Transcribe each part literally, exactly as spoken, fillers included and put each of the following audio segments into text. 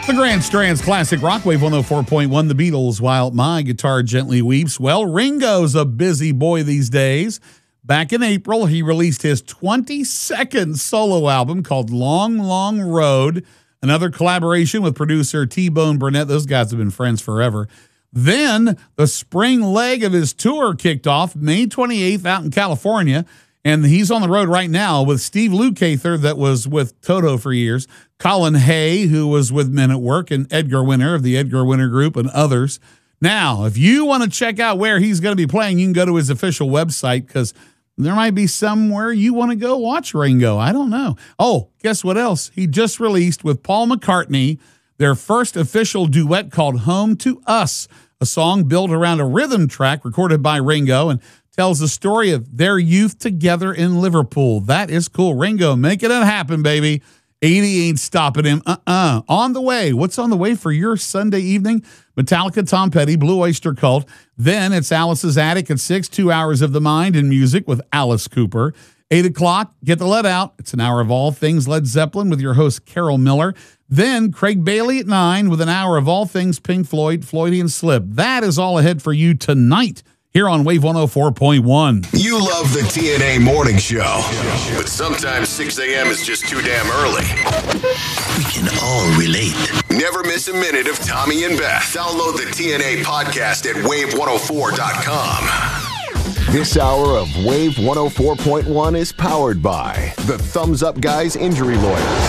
The Grand Strands Classic Rock Wave one oh four point one, The Beatles, While My Guitar Gently Weeps. Well, Ringo's a busy boy these days. Back in April, he released his twenty-second solo album called Long, Long Road, another collaboration with producer T-Bone Burnett. Those guys have been friends forever. Then the spring leg of his tour kicked off May twenty-eighth out in California. And he's on the road right now with Steve Lukather, that was with Toto for years, Colin Hay, who was with Men at Work, and Edgar Winter of the Edgar Winter Group, and others. Now, if you want to check out where he's going to be playing, you can go to his official website, because there might be somewhere you want to go watch Ringo. I don't know. Oh, guess what else? He just released with Paul McCartney their first official duet called Home to Us, a song built around a rhythm track recorded by Ringo and tells the story of their youth together in Liverpool. That is cool. Ringo, making it happen, baby. eighty ain't stopping him. Uh-uh. On the way. What's on the way for your Sunday evening? Metallica, Tom Petty, Blue Oyster Cult. Then it's Alice's Attic at six, two hours of the mind and music with Alice Cooper. eight o'clock, Get the Let Out. It's an hour of all things Led Zeppelin with your host, Carol Miller. Then Craig Bailey at nine with an hour of all things Pink Floyd, Floydian Slip. That is all ahead for you tonight here on Wave one oh four point one. You love the T N A Morning Show, but sometimes six a.m. is just too damn early. We can all relate. Never miss a minute of Tommy and Beth. Download the T N A podcast at wave one oh four dot com. This hour of Wave one oh four point one is powered by the Thumbs Up Guys Injury Lawyers.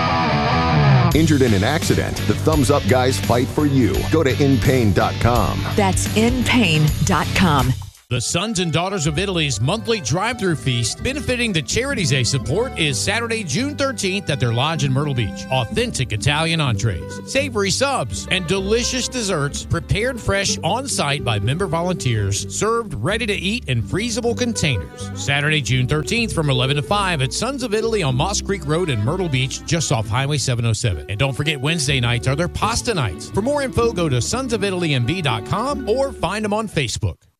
Injured in an accident, the Thumbs Up Guys fight for you. Go to in pain dot com. That's in pain dot com. The Sons and Daughters of Italy's monthly drive-through feast, benefiting the charities they support, is Saturday, June thirteenth at their lodge in Myrtle Beach. Authentic Italian entrees, savory subs, and delicious desserts prepared fresh on-site by member volunteers, served ready to eat in freezable containers. Saturday, June thirteenth from eleven to five at Sons of Italy on Moss Creek Road in Myrtle Beach, just off Highway seven oh seven. And don't forget, Wednesday nights are their pasta nights. For more info, go to sons of italy m b dot com or find them on Facebook.